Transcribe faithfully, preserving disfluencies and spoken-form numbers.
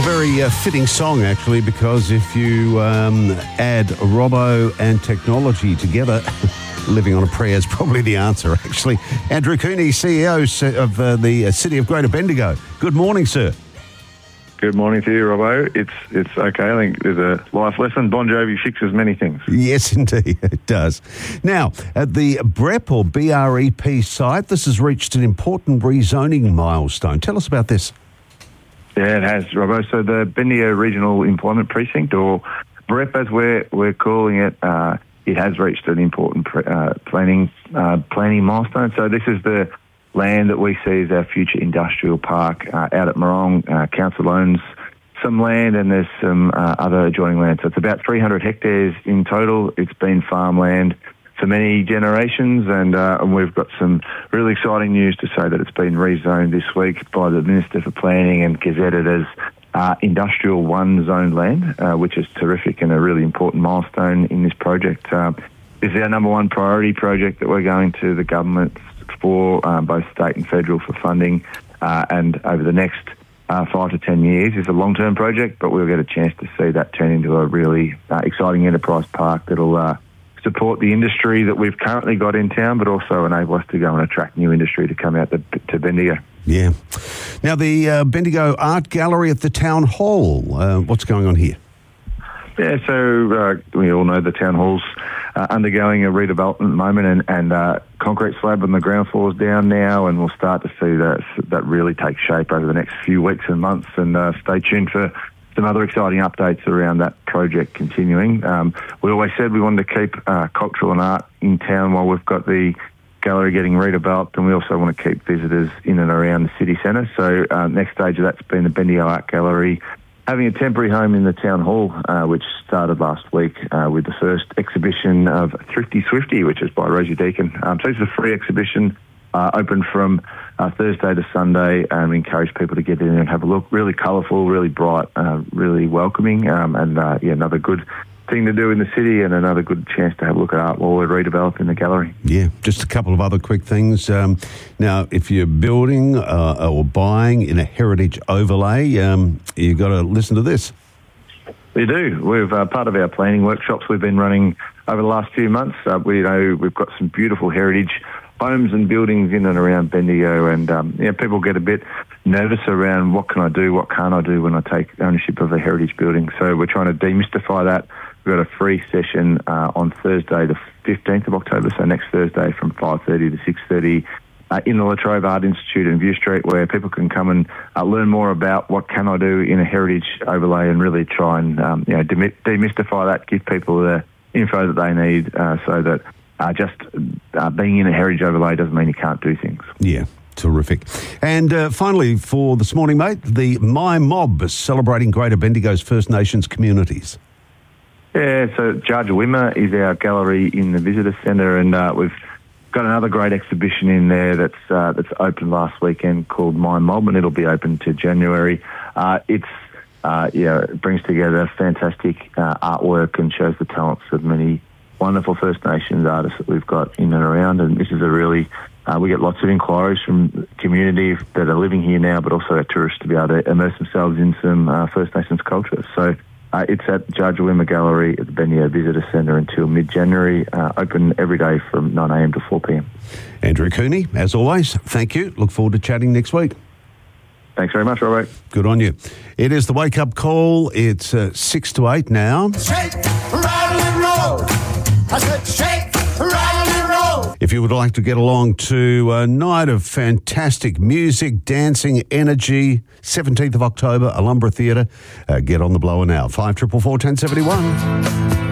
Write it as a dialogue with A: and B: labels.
A: very uh, fitting song, actually, because if you um, add Robbo and technology together, living on a prayer is probably the answer, actually. Andrew Cooney, C E O of uh, the City of Greater Bendigo. Good morning, sir.
B: Good morning to you, Robbo. It's it's okay. I think there's a life lesson. Bon Jovi fixes many things.
A: Yes, indeed, it does. Now, at the B R E P or B R E P site, this has reached an important rezoning milestone. Tell us about this.
B: Yeah, it has, Robbo. So the Bendigo Regional Employment Precinct, or B R E P as we're, we're calling it, uh, it has reached an important pre- uh, planning uh, planning milestone. So this is the land that we see as our future industrial park uh, out at Morong. Uh, council owns some land and there's some uh, other adjoining land. So it's about three hundred hectares in total. It's been farmland for many generations, and, uh, and we've got some really exciting news to say that it's been rezoned this week by the Minister for Planning and gazetted as uh, Industrial One zoned land, uh, which is terrific and a really important milestone in this project. Uh, this is our number one priority project that we're going to the government for, um, both state and federal, for funding, uh, and over the next uh, five to ten years. It's a long-term project, but we'll get a chance to see that turn into a really uh, exciting enterprise park that'll uh, support the industry that we've currently got in town, but also enable us to go and attract new industry to come out to, to Bendigo.
A: Yeah. Now, the uh, Bendigo Art Gallery at the Town Hall, uh, what's going on here?
B: Yeah, so uh, we all know the Town Hall's uh, undergoing a redevelopment moment, and, and uh, concrete slab on the ground floor is down now, and we'll start to see that that really take shape over the next few weeks and months, and uh, stay tuned for some other exciting updates around that project continuing. Um, we always said we wanted to keep uh, cultural and art in town while we've got the gallery getting redeveloped, and we also want to keep visitors in and around the city centre. So uh, next stage of that's been the Bendigo Art Gallery having a temporary home in the Town Hall, uh, which started last week uh, with the first exhibition of Thrifty Swifty, which is by Rosie Deacon. Um, so it's a free exhibition, uh, open from uh, Thursday to Sunday, and we encourage people to get in and have a look. Really colourful, really bright, uh, really welcoming, um, and uh, yeah, another good thing to do in the city, and another good chance to have a look at art while we're redeveloping the gallery.
A: Yeah, just a couple of other quick things. Um, now, if you're building uh, or buying in a heritage overlay, um, you've got to listen to this.
B: We do. We've uh, part of our planning workshops we've been running over the last few months. Uh, we know we've got some beautiful heritage homes and buildings in and around Bendigo, and um, yeah, people get a bit nervous around what can I do, what can't I do when I take ownership of a heritage building. So we're trying to demystify that. We've got a free session uh, on Thursday, the fifteenth of October, so next Thursday from five thirty to six thirty uh, in the La Trobe Art Institute in View Street, where people can come and uh, learn more about what can I do in a heritage overlay, and really try and um, you know demy- demystify that, give people the info that they need, uh, so that uh, just uh, being in a heritage overlay doesn't mean you can't do things.
A: Yeah. Terrific. And uh, finally, for this morning, mate, the My Mob is celebrating Greater Bendigo's First Nations communities.
B: Yeah, so Judge Wimmer is our gallery in the visitor centre, and uh, we've got another great exhibition in there that's uh, that's opened last weekend called My Mob, and it'll be open to January. Uh, it's uh, yeah, it brings together fantastic uh, artwork and shows the talents of many wonderful First Nations artists that we've got in and around, and this is a really uh, we get lots of inquiries from community that are living here now, but also our tourists to be able to immerse themselves in some uh, First Nations culture. So. Uh, it's at Judge Wimmer Gallery at the Bendigo Visitor Centre until mid-January, uh, open every day from nine a.m. to four p.m.
A: Andrew Cooney, as always, thank you. Look forward to chatting next week.
B: Thanks very much, Robert.
A: Good on you. It is the Wake Up Call. It's uh, six to eight now.
C: Shake, rattle and roll. I said shake, rattle and roll.
A: If you would like to get along to a night of fantastic music, dancing, energy, seventeenth of October, Alumbra Theatre, uh, get on the blower now. five four four, one oh seven one.